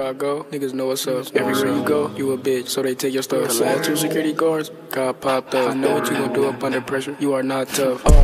I go, niggas know what's up. Everywhere you go, you a bitch, so they take your stuff. I had 2 security guards, God popped up. I know what you gon' do up under pressure. You are not tough.